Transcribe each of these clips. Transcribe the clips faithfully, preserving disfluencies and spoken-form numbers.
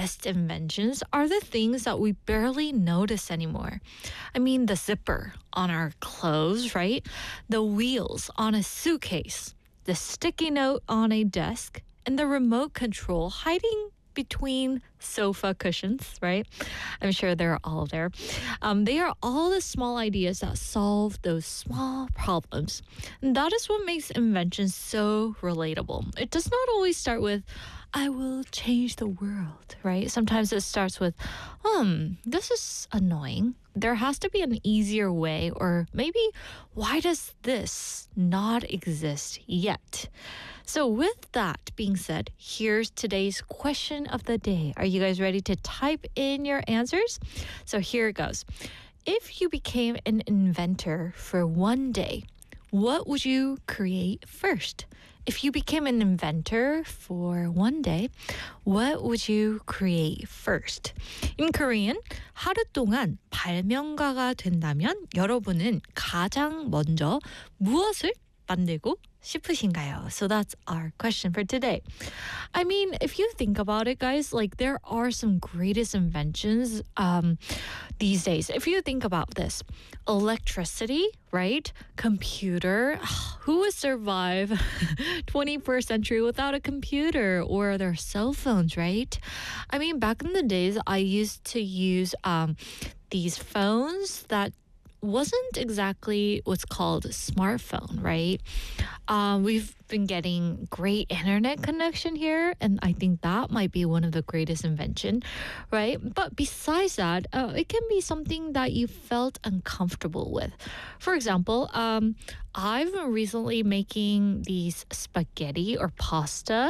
best inventions are the things that we barely notice anymore. I mean, the zipper on our clothes, right? The wheels on a suitcase, the sticky note on a desk, and the remote control hiding between sofa cushions, right? I'm sure they're all there. Um, they are all the small ideas that solve those small problems. And that is what makes invention so relatable. It does not always start with, I will change the world, right? Sometimes it starts with, hmm, this is annoying. There has to be an easier way, or maybe, why does this not exist yet? So with that being said, here's today's question of the day. Are you guys ready to type in your answers? So here it goes. If you became an inventor for one day, what would you create first? If you became an inventor for one day, what would you create first? In Korean, 하루 동안 발명가가 된다면 여러분은 가장 먼저 무엇을 만들고 싶으신가요? So that's our question for today. I mean, if you think about it, guys, like there are some greatest inventions um, these days. If you think about this, electricity, right? Computer. Who would survive twenty-first century without a computer or their cell phones, right? I mean, back in the days, I used to use um, these phones that wasn't exactly what's called a smartphone, right? Um, we've been getting great internet connection here, and I think that might be one of the greatest invention, right? But besides that, uh, it can be something that you felt uncomfortable with. For example, um, I've been recently making these spaghetti or pasta.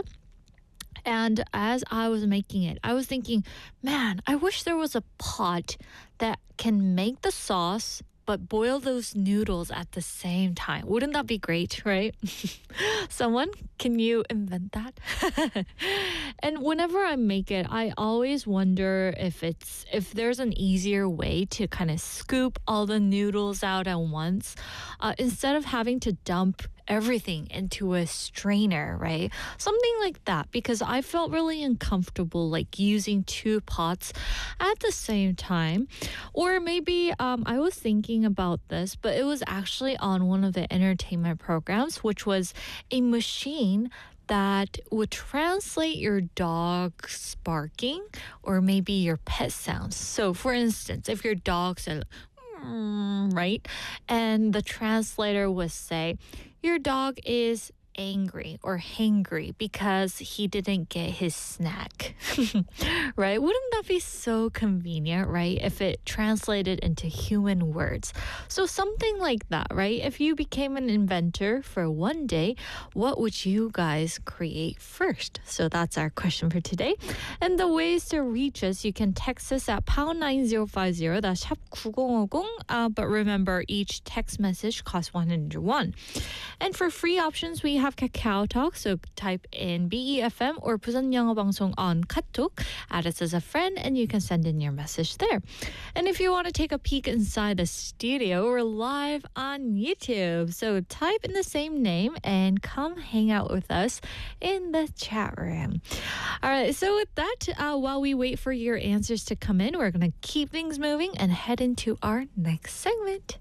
And as I was making it, I was thinking, man, I wish there was a pot that can make the sauce but boil those noodles at the same time. Wouldn't that be great, right? Someone, can you invent that? And whenever I make it, I always wonder if it's if there's an easier way to kind of scoop all the noodles out at once uh, instead of having to dump everything into a strainer, right? Something like that, because I felt really uncomfortable like using two pots at the same time. Or maybe um, I was thinking about this, but it was actually on one of the entertainment programs, which was a machine that would translate your dog's barking or maybe your pet sounds. So for instance, if your dog said, mm, right, and the translator would say, your dog is angry or hangry because he didn't get his snack, right? Wouldn't that be so convenient, right? If it translated into human words. So something like that, right? If you became an inventor for one day, what would you guys create first? So that's our question for today. And the ways to reach us, you can text us at pound nine zero five zero, that's 샵 구공오공. Uh, but remember, each text message costs one hundred won. And for free options, we have Kakao Talk, so type in B E F M or 부산 영어 방송 on 카톡, add us as a friend, and you can send in your message there. And if you want to take a peek inside the studio, we're live on YouTube, so type in the same name and come hang out with us in the chat room. All right, so with that, uh, while we wait for your answers to come in, we're going to keep things moving and head into our next segment.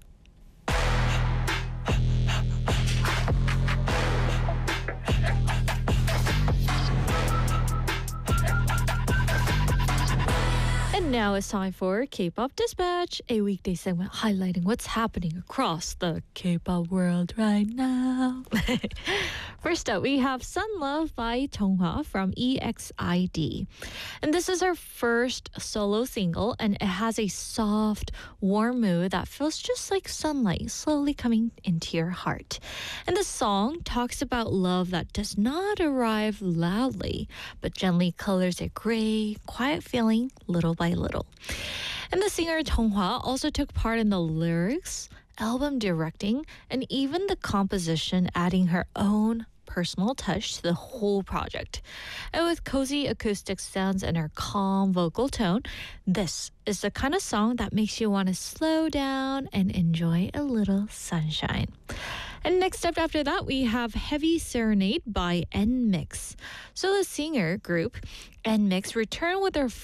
And now it's time for K-Pop Dispatch, a weekday segment highlighting what's happening across the K-pop world right now. First up, we have Sun Love by Donghwa from E X I D. And this is her first solo single, and it has a soft, warm mood that feels just like sunlight slowly coming into your heart. And the song talks about love that does not arrive loudly, but gently colors a gray, quiet feeling little by little. And the singer Donghwa also took part in the lyrics, album directing, and even the composition, adding her own personal touch to the whole project. And with cozy acoustic sounds and her calm vocal tone, this is the kind of song that makes you want to slow down and enjoy a little sunshine. And next up after that, we have Heavy Serenade by N-Mix. So the singer group N-Mix returned with their